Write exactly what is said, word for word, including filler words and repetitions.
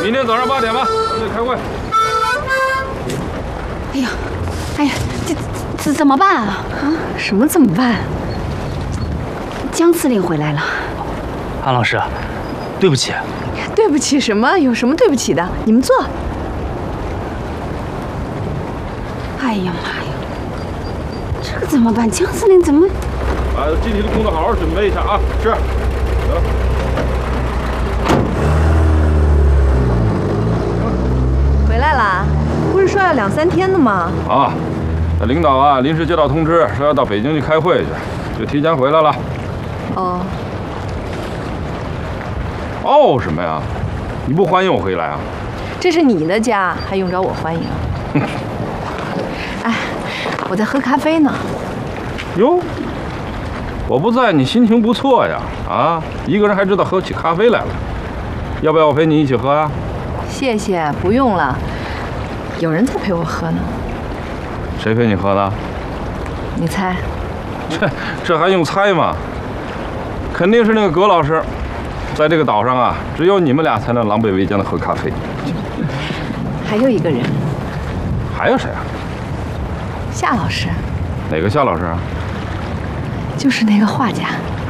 明天早上八点吧，团队开会。 哎呀，哎呀，这这怎么办啊？啊， 什么怎么办？ 江司令回来了。 安老师，对不起。 对不起什么？有什么对不起的？你们坐。 哎呀妈呀，这个怎么办？江司令怎么？ 把具体的工作好好准备一下啊！是。走。 回来啦？不是说要两三天的吗？ 啊，那领导啊临时接到通知，说要到北京去开会去，就提前回来了。 哦。 哦什么呀？你不欢迎我回来啊？ 这是你的家，还用着我欢迎？哎，我在喝咖啡呢。 哟，我不在，你心情不错呀？啊，一个人还知道喝起咖啡来了。要不要我陪你一起喝啊？ 谢谢，不用了。有人在陪我喝呢。 谁陪你喝的？ 你猜？ 这这还用猜吗？肯定是那个葛老师。在这个岛上啊，只有你们俩才能狼狈为奸的喝咖啡。 还有一个人。 还有谁啊？ 夏老师。 哪个夏老师啊？ 就是那个画家。